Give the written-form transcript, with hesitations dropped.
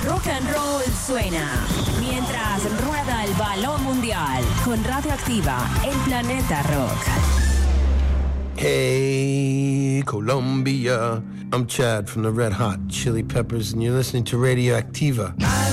rock and roll suena mientras rueda el balón mundial con Radioactiva, el planeta rock. Hey, Colombia. I'm Chad from the Red Hot Chili Peppers, and you're listening to Radioactiva.